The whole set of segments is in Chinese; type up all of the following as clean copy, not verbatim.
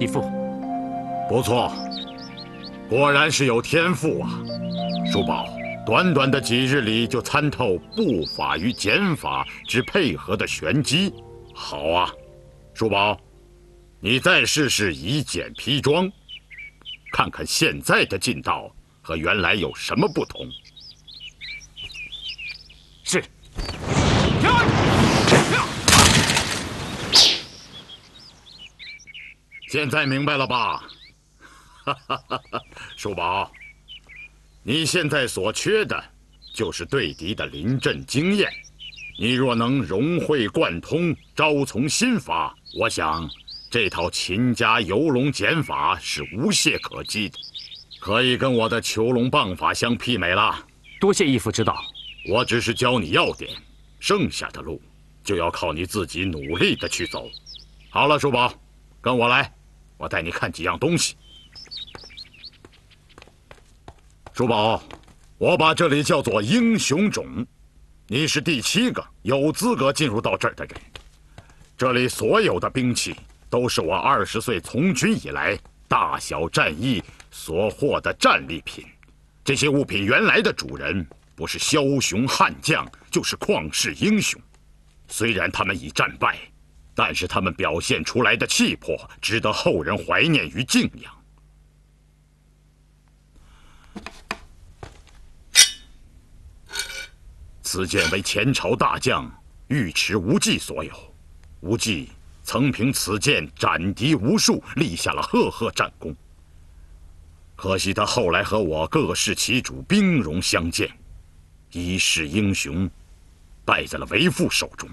义父， 不错，果然是有天赋啊！叔宝，短短的几日里就参透步法与剑法之配合的玄机，好啊！叔宝，你再试试以剑劈庄，看看现在的劲道和原来有什么不同。 是。 现在明白了吧？哈哈哈哈！叔宝，你现在所缺的，就是对敌的临阵经验。你若能融会贯通，招从心法，我想这套秦家游龙剑法是无懈可击的，可以跟我的囚龙棒法相媲美了。 多谢义父指导。 我只是教你要点，剩下的路就要靠你自己努力的去走。好了，叔宝，跟我来。 我带你看几样东西。叔宝，我把这里叫做英雄冢，你是第7个有资格进入到这儿的人。这里所有的兵器都是我20岁从军以来大小战役所获的战利品。这些物品原来的主人不是枭雄悍将，就是旷世英雄。虽然他们已战败。 但是他们表现出来的气魄，值得后人怀念与敬仰。此剑为前朝大将尉迟无忌所有，无忌曾凭此剑斩敌无数，立下了赫赫战功。可惜他后来和我各视其主，兵戎相见，一世英雄败在了为父手中。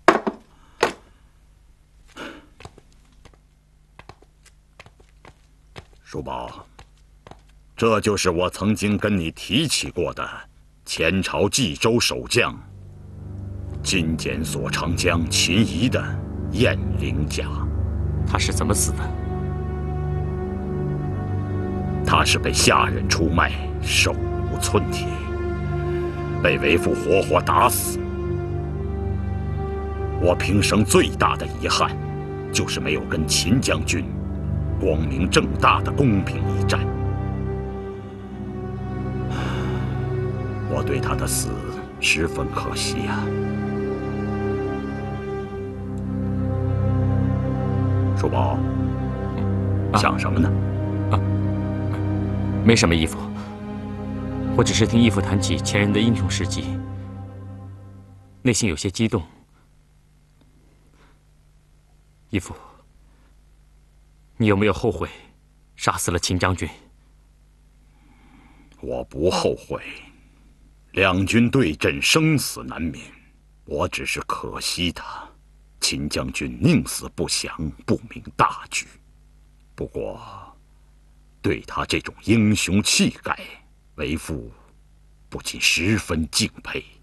叔宝，这就是我曾经跟你提起过的前朝冀州守将金检所长将秦仪的燕翎甲。 他是怎么死的？ 他是被下人出卖，手无寸铁，被为父活活打死。我平生最大的遗憾，就是没有跟秦将军 光明正大的公平一战，我对他的死十分可惜呀。叔宝，想什么呢？ 没什么，义父。我只是听义父谈起前人的英雄事迹，内心有些激动。义父。 你有没有后悔杀死了秦将军？ 我不后悔，两军对阵，生死难免。我只是可惜他，秦将军宁死不降，不明大局。不过，对他这种英雄气概，为父不禁十分敬佩。